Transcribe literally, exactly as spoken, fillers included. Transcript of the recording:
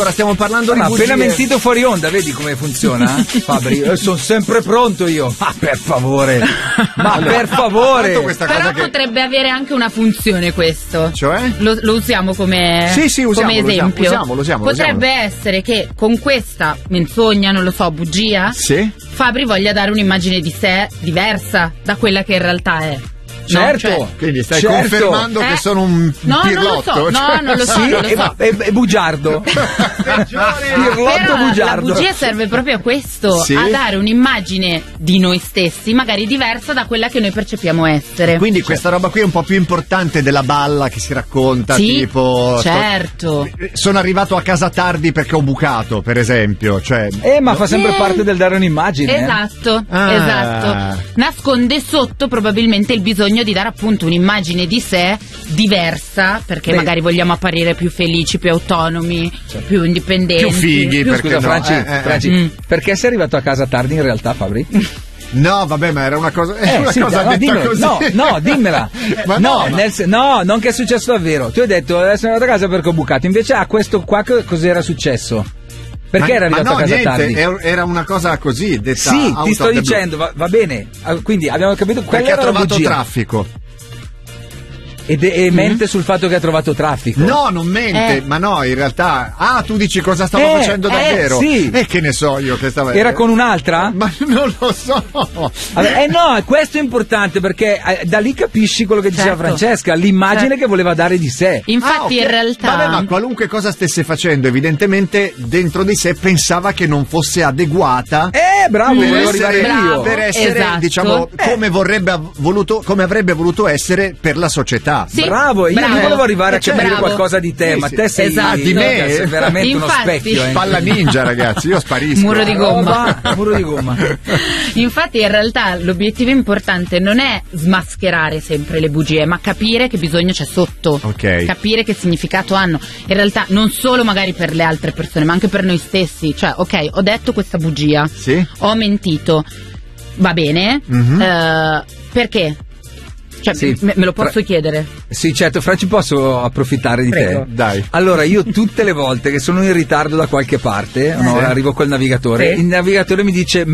Ora stiamo parlando Ma di bugie. appena mentito fuori onda, vedi come funziona? Fabri, eh, sono sempre pronto io. Ma per favore, ma per favore. Questa Però cosa che... potrebbe avere anche una funzione questo. Cioè? Lo, lo usiamo come, Sì, sì, usiamo, come lo usiamo, esempio. usiamo, lo usiamo, lo potrebbe usiamo. essere che con questa menzogna, non lo so, bugia, Sì. Fabri voglia dare un'immagine di sé diversa da quella che in realtà è. Certo. No, cioè, Quindi stai Certo. confermando Eh? che sono un No, non lo pirlotto? so, no, cioè- non lo so. Sì, non lo e, so. e- e bugiardo. Pirlotto Però la bugiardo. bugia serve proprio a questo, Sì. a dare un'immagine di noi stessi, magari diversa da quella che noi percepiamo essere. Quindi questa roba qui è un po' più importante della balla che si racconta, Sì, tipo... sto- certo. Sono arrivato a casa tardi perché ho bucato, per esempio, cioè... Eh, ma fa sempre Eh. parte del dare un'immagine. eh. Esatto, Ah. esatto. Nasconde sotto probabilmente il bisogno di dare appunto un'immagine di sé diversa, perché Beh. magari vogliamo apparire più felici, più autonomi, perché indipendenti. Più fighi, Più, perché scusa, no? Franci, Eh, eh, eh. Franci, Mm. perché sei arrivato a casa tardi in realtà, Fabri? No, vabbè, ma era una cosa... È Eh, una sì, cosa no, detta dimmela, così. no, no, dimmela. Ma no, no, nel se- no, non che è successo davvero. Tu hai detto adesso sono andato a casa perché ho bucato. Invece a questo qua co- cos'era successo? Perché ma, era arrivato ma no, a casa niente, tardi? er- era una cosa così, detta Sì, out ti of sto the blue. dicendo, va, va bene. Ah, quindi abbiamo capito quella Perché ha era la trovato bugia. traffico. Ed, e mente sul fatto che ha trovato traffico. No, non mente, Eh. ma no, in realtà... Ah, tu dici cosa stavo Eh, facendo eh, davvero? sì. E che ne so io che stavo... Era con un'altra? Ma non lo so. Vabbè, eh no, questo è importante perché eh, da lì capisci quello che diceva Certo. Francesca, l'immagine Certo. che voleva dare di sé. Infatti Ah, ok. in realtà Vabbè, ma qualunque cosa stesse facendo, evidentemente dentro di sé pensava che non fosse adeguata. Eh, bravo, per volevo essere, arrivare bravo. io. per essere Esatto. diciamo come vorrebbe av- voluto come avrebbe voluto essere per la società. Sì, Bravo, io bravo. non volevo arrivare a Eh, cioè, capire bravo. qualcosa di te, Sì, ma sì. te sei, Esatto. Di me? sei veramente Infatti. uno specchio. Eh. Palla ninja, ragazzi, io sparisco. Muro di gomma. Roba, muro di gomma. Infatti in realtà l'obiettivo importante non è smascherare sempre le bugie, ma capire che bisogno c'è sotto, Ok. capire che significato hanno. In realtà non solo magari per le altre persone, ma anche per noi stessi. Cioè, ok, ho detto questa bugia, Sì. ho mentito, va bene, Mhm. eh, perché? Cioè, Sì. me, me lo posso Fra- chiedere? Sì, certo, Franci, posso approfittare di Prego. te? Dai. Allora, io tutte le volte che sono in ritardo da qualche parte, no, Sì. arrivo col navigatore, Sì. il navigatore mi dice